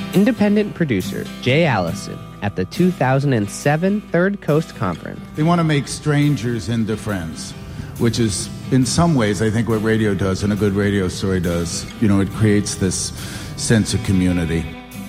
Independent producer Jay Allison at the 2007 Third Coast Conference. They want to make strangers into friends, which is, in some ways, I think what radio does and a good radio story does. You know, it creates this sense of community.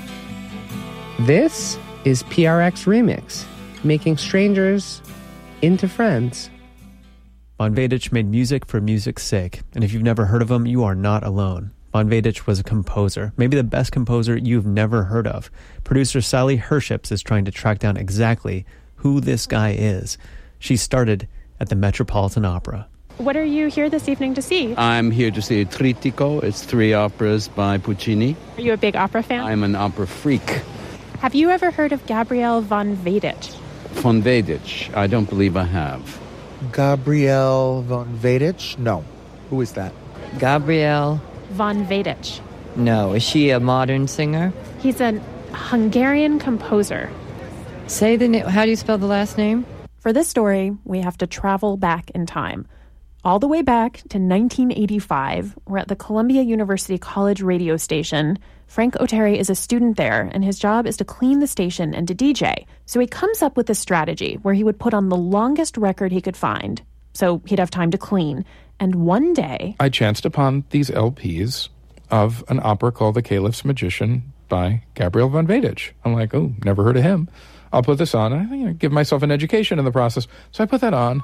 This is PRX Remix, making strangers into friends. Von Veitch made music for music's sake, and if you've never heard of him, you are not alone. Von Veitch was a composer, maybe the best composer you've never heard of. Producer Sally Herships is trying to track down exactly who this guy is. She started at the Metropolitan Opera. What are you here this evening to see? I'm here to see Trittico. It's 3 operas by Puccini. Are you a big opera fan? I'm an opera freak. Have you ever heard of Gabriel von Veitch? Von Veitch, I don't believe I have. Gabriel von Veitch? No. Who is that? Gabriel von Veitch. No. Is she a modern singer? He's a Hungarian composer. Say the name. How do you spell the last name? For this story, we have to travel back in time. All the way back to 1985, we're at the Columbia University College radio station. Frank Oteri is a student there, and his job is to clean the station and to DJ. So he comes up with a strategy where he would put on the longest record he could find, so he'd have time to clean. And one day, I chanced upon these LPs of an opera called The Caliph's Magician by Gabriel von Veitch. I'm like, oh, never heard of him. I'll put this on. And I give myself an education in the process. So I put that on.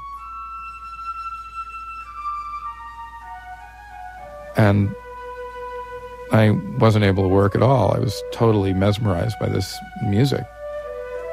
And I wasn't able to work at all. I was totally mesmerized by this music.